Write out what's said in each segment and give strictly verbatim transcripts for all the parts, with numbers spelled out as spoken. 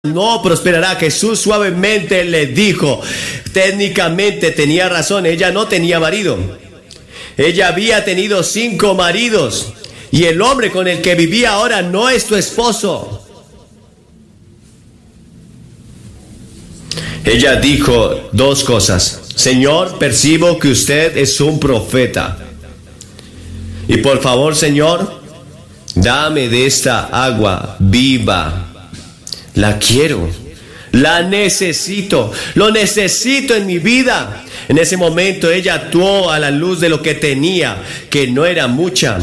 no prosperará. Jesús suavemente le dijo, técnicamente tenía razón, ella no tenía marido. Ella había tenido cinco maridos y el hombre con el que vivía ahora no es tu esposo. Ella dijo dos cosas. Señor, percibo que usted es un profeta. Y por favor, Señor, dame de esta agua viva. La quiero, la necesito, lo necesito en mi vida. En ese momento ella actuó a la luz de lo que tenía, que no era mucha.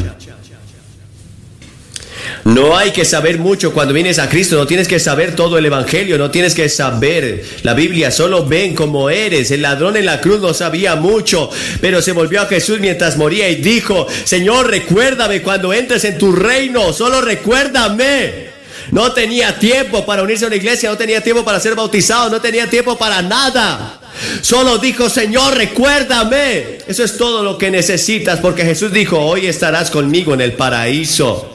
No hay que saber mucho cuando vienes a Cristo, no tienes que saber todo el evangelio, no tienes que saber la Biblia, solo ven cómo eres. El ladrón en la cruz no sabía mucho, pero se volvió a Jesús mientras moría y dijo, Señor, recuérdame cuando entres en tu reino, solo recuérdame. No tenía tiempo para unirse a una iglesia, no tenía tiempo para ser bautizado, no tenía tiempo para nada. Solo dijo, Señor, recuérdame. Eso es todo lo que necesitas, porque Jesús dijo, hoy estarás conmigo en el paraíso.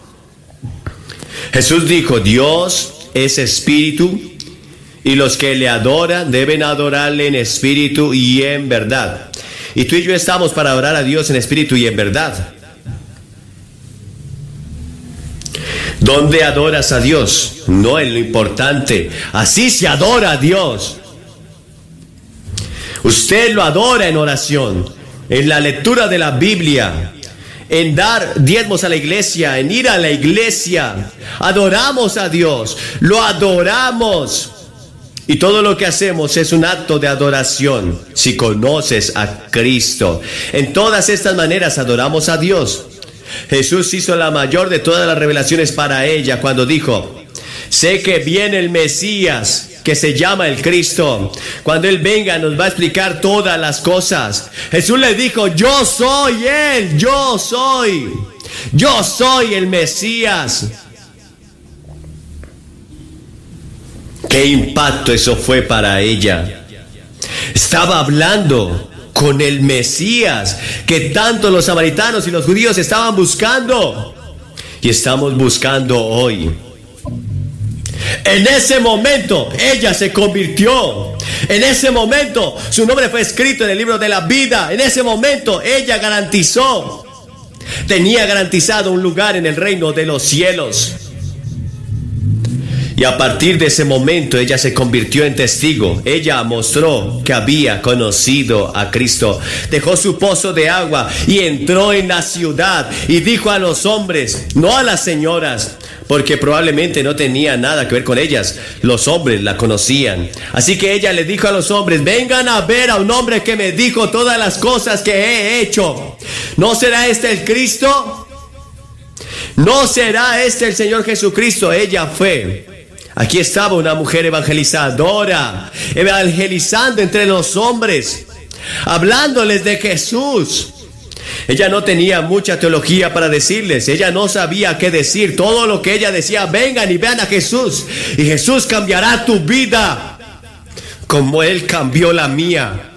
Jesús dijo, Dios es espíritu y los que le adoran deben adorarle en espíritu y en verdad. Y tú y yo estamos para adorar a Dios en espíritu y en verdad. ¿Dónde adoras a Dios? No es lo importante. Así se adora a Dios. Usted lo adora en oración, en la lectura de la Biblia, en dar diezmos a la iglesia, en ir a la iglesia. Adoramos a Dios, lo adoramos. Y todo lo que hacemos es un acto de adoración. Si conoces a Cristo, en todas estas maneras adoramos a Dios. Jesús hizo la mayor de todas las revelaciones para ella cuando dijo, sé que viene el Mesías, que se llama el Cristo. Cuando Él venga nos va a explicar todas las cosas. Jesús le dijo, yo soy Él, yo soy, yo soy el Mesías. ¿Qué impacto eso fue para ella? Estaba hablando con el Mesías que tanto los samaritanos y los judíos estaban buscando. Y estamos buscando hoy. En ese momento ella se convirtió. En ese momento su nombre fue escrito en el libro de la vida. En ese momento ella garantizó, tenía garantizado un lugar en el reino de los cielos. Y a partir de ese momento ella se convirtió en testigo. Ella mostró que había conocido a Cristo. Dejó su pozo de agua y entró en la ciudad y dijo a los hombres, no a las señoras, porque probablemente no tenía nada que ver con ellas. Los hombres la conocían. Así que ella le dijo a los hombres, vengan a ver a un hombre que me dijo todas las cosas que he hecho. ¿No será este el Cristo? ¿No será este el Señor Jesucristo? Ella fue. Aquí estaba una mujer evangelizadora, evangelizando entre los hombres, hablándoles de Jesús. Ella no tenía mucha teología para decirles, ella no sabía qué decir. Todo lo que ella decía, vengan y vean a Jesús, y Jesús cambiará tu vida, como Él cambió la mía.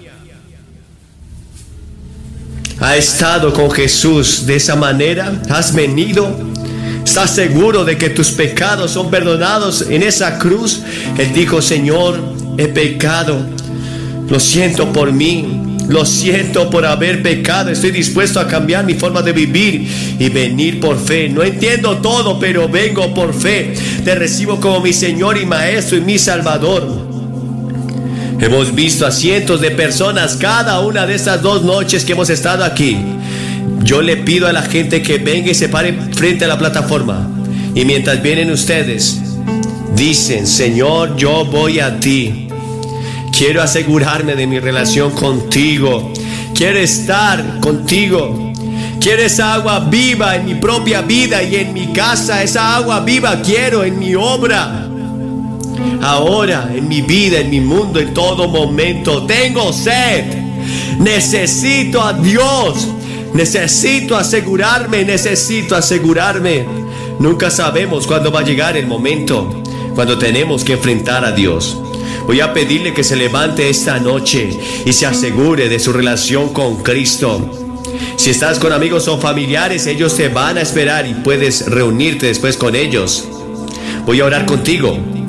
¿Ha estado con Jesús de esa manera? ¿Has venido? ¿Estás seguro de que tus pecados son perdonados en esa cruz? Él dijo, Señor, he pecado. Lo siento por mí. Lo siento por haber pecado. Estoy dispuesto a cambiar mi forma de vivir y venir por fe. No entiendo todo, pero vengo por fe. Te recibo como mi Señor y Maestro y mi Salvador. Hemos visto a cientos de personas cada una de estas dos noches que hemos estado aquí. Yo le pido a la gente que venga y se pare frente a la plataforma. Y mientras vienen ustedes, dicen, Señor, yo voy a ti. Quiero asegurarme de mi relación contigo. Quiero estar contigo. Quiero esa agua viva en mi propia vida y en mi casa. Esa agua viva quiero en mi obra. Ahora, en mi vida, en mi mundo, en todo momento. Tengo sed. Necesito a Dios. Necesito asegurarme, necesito asegurarme. Nunca sabemos cuándo va a llegar el momento, cuando tenemos que enfrentar a Dios. Voy a pedirle que se levante esta noche y se asegure de su relación con Cristo. Si estás con amigos o familiares, ellos te van a esperar y puedes reunirte después con ellos. Voy a orar contigo.